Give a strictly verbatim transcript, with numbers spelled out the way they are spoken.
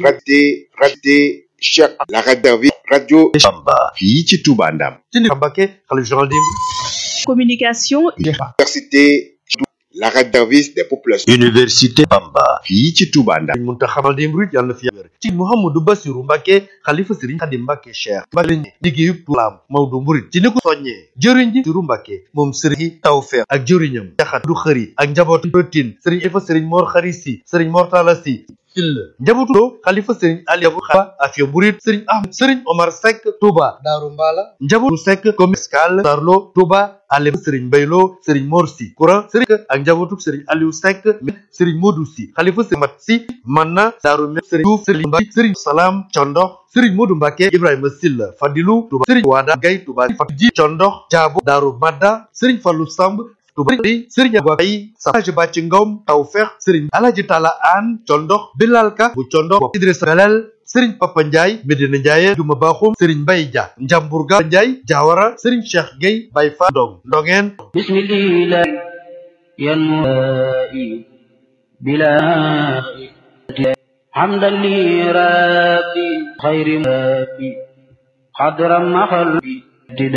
radio radio Cheikh la radio radio Bamba fii ci Touba Ndam. Mbacké xalif général des communication université la radio des populations. Université Bamba fii ci Touba Ndam. Mountakha des Mourides yàlla na fi yàgg ci Mouhamadou Bassirou Mbacké xalifa Serigne Khadim Mbacké Cheikh balañ liggéeyu Touba Maodo Mouride ci ni ko soññee jëriñ ji Bassirou Mbacké moom Serigne Tawfekh ak jëriñam jaxat du xëri ak njabootu routine Serigne Ifa Serigne Mor Khari Sy Serigne Mor Talla Sy njabootu xalifa Serigne Aliou Khalifa Afia Mouride Serigne Ahmed Serigne Omar Seck Touba Darou Mbala njabootu Seck commercial Darlo Touba ale Serigne Baylo Serigne Mor Sy Koura Serigne ak njabootu Serigne Aliou Seck Serigne Modou Sy xalifa Serigne Mat Sy Manna Darou Mbe Serigne Diouf Serigne Mbaye Serigne Salam Condox Serigne Modou Mbacké Ibrahima Silla Fadilou Touba Serigne Wada Gaye Touba Fatji Condox Diabo Darou Madda Serigne Fallou Samb Touba Serigne Aboubaye Sadio Bàcci Ngom Tawfekh Serigne Alaji Talla An Condox Bilal Ka bu Condox Idrissa Galal Serigne Papa Ndiaye Medina Ndiaye Duma Bakhoum Serigne Mbaye Dia Njambourga Ndiaye Diawara Serigne Cheikh Gueye Baye Fa Ndong Ndongeen bismillah yanmai bila hamdan li rabbi khayri rabbi qadra ma qalbi